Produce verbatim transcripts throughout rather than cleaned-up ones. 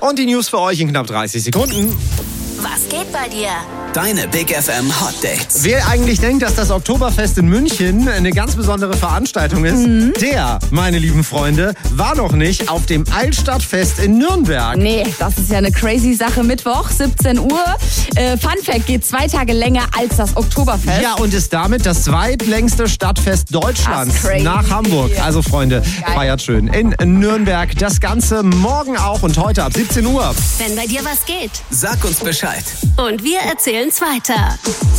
Und die News für euch in knapp dreißig Sekunden. Was geht bei dir? Deine Big F M Hot Dates. Wer eigentlich denkt, dass das Oktoberfest in München eine ganz besondere Veranstaltung ist, mhm. der, meine lieben Freunde, war noch nicht auf dem Altstadtfest in Nürnberg. Nee, das ist ja eine crazy Sache. Mittwoch, siebzehn Uhr. Äh, Fun Fact, geht zwei Tage länger als das Oktoberfest. Ja, und ist damit das zweitlängste Stadtfest Deutschlands nach Hamburg. Also Freunde, geil. Feiert schön in Nürnberg. Das Ganze morgen auch und heute ab siebzehn Uhr. Wenn bei dir was geht, sag uns Bescheid. Und wir erzählen's weiter.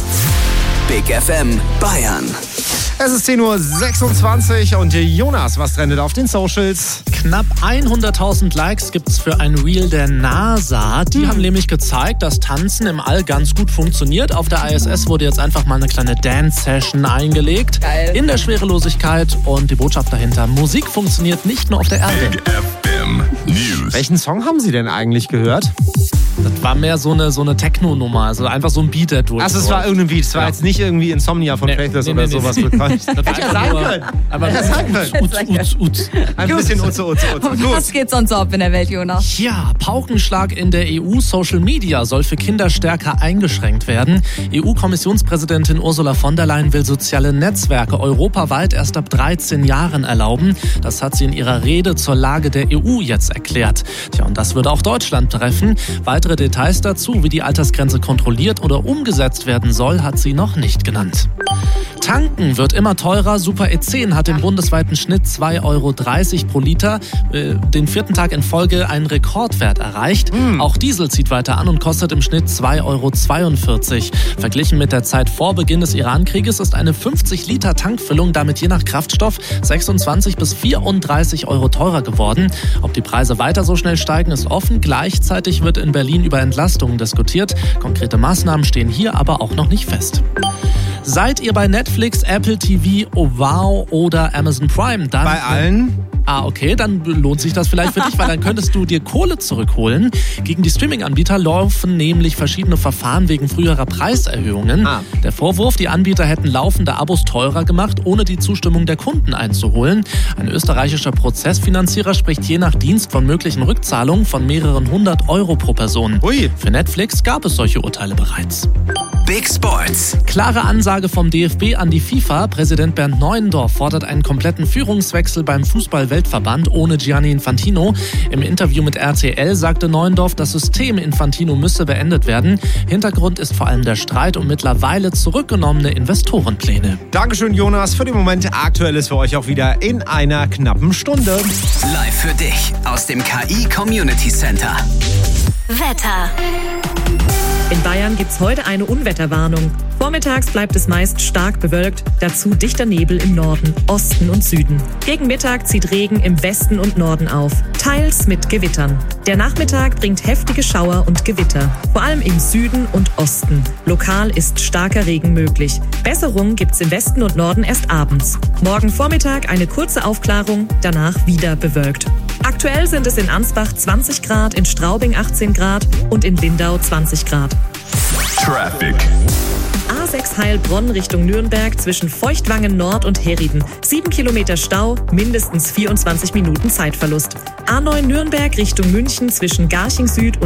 Big F M Bayern. Es ist zehn Uhr sechsundzwanzig und Jonas, was trendet auf den Socials? Knapp hunderttausend Likes gibt's für ein Reel der NASA. Die hm. haben nämlich gezeigt, dass Tanzen im All ganz gut funktioniert. Auf der I S S wurde jetzt einfach mal eine kleine Dance-Session eingelegt. Geil. In der Schwerelosigkeit und die Botschaft dahinter. Musik funktioniert nicht nur auf der Erde. Big F M News. Welchen Song haben Sie denn eigentlich gehört? Das war mehr so eine, so eine Techno-Nummer, also einfach so ein Beat, der durch. Achso, es war irgendein Beat, es war ja. jetzt nicht irgendwie Insomnia von nee, Faithless nee, nee, oder nee, sowas. Nee. Das hätte ja sein können. Aber ja sein können. Ein Gut. bisschen Utze, Utze, Utze. Gut. Was geht sonst ab in der Welt, Jonas? Ja, Paukenschlag in der E U. Social Media soll für Kinder stärker eingeschränkt werden. E U-Kommissionspräsidentin Ursula von der Leyen will soziale Netzwerke europaweit erst ab dreizehn Jahren erlauben. Das hat sie in ihrer Rede zur Lage der E U jetzt erklärt. Tja, und das würde auch Deutschland treffen. Weitere Details dazu, wie die Altersgrenze kontrolliert oder umgesetzt werden soll, hat sie noch nicht genannt. Tanken wird immer teurer. Super E zehn hat im bundesweiten Schnitt zwei Euro dreißig pro Liter, äh, den vierten Tag in Folge einen Rekordwert erreicht. Mm. Auch Diesel zieht weiter an und kostet im Schnitt zwei Euro zweiundvierzig. Verglichen mit der Zeit vor Beginn des Iran-Krieges ist eine fünfzig Liter Tankfüllung damit je nach Kraftstoff sechsundzwanzig bis vierunddreißig Euro teurer geworden. Ob die Preise weiter so schnell steigen, ist offen. Gleichzeitig wird in Berlin über Entlastungen diskutiert. Konkrete Maßnahmen stehen hier aber auch noch nicht fest. Seid ihr bei Netflix, Apple T V, Wow oder Amazon Prime? Dann bei allen? Ah, okay, dann lohnt sich das vielleicht für dich, weil dann könntest du dir Kohle zurückholen. Gegen die Streaming-Anbieter laufen nämlich verschiedene Verfahren wegen früherer Preiserhöhungen. Ah. Der Vorwurf, die Anbieter hätten laufende Abos teurer gemacht, ohne die Zustimmung der Kunden einzuholen. Ein österreichischer Prozessfinanzierer spricht je nach Dienst von möglichen Rückzahlungen von mehreren hundert Euro pro Person. Ui. Für Netflix gab es solche Urteile bereits. Big Sports. Klare Ansage vom D F B an die FIFA. Präsident Bernd Neuendorf fordert einen kompletten Führungswechsel beim Fußball-Weltverband ohne Gianni Infantino. Im Interview mit R T L sagte Neuendorf, das System Infantino müsse beendet werden. Hintergrund ist vor allem der Streit um mittlerweile zurückgenommene Investorenpläne. Dankeschön, Jonas. Für den Moment Aktuelles für euch auch wieder in einer knappen Stunde. Live für dich aus dem K I Community Center. Wetter. In Bayern gibt's heute eine Unwetterwarnung. Vormittags bleibt es meist stark bewölkt, dazu dichter Nebel im Norden, Osten und Süden. Gegen Mittag zieht Regen im Westen und Norden auf, teils mit Gewittern. Der Nachmittag bringt heftige Schauer und Gewitter, vor allem im Süden und Osten. Lokal ist starker Regen möglich. Besserung gibt's im Westen und Norden erst abends. Morgen Vormittag eine kurze Aufklärung, danach wieder bewölkt. Aktuell sind es in Ansbach zwanzig Grad, in Straubing achtzehn Grad und in Lindau zwanzig Grad. Traffic. A sechs Heilbronn Richtung Nürnberg zwischen Feuchtwangen Nord und Herrieden. Sieben Kilometer Stau, mindestens vierundzwanzig Minuten Zeitverlust. A neun Nürnberg Richtung München zwischen Garching Süd und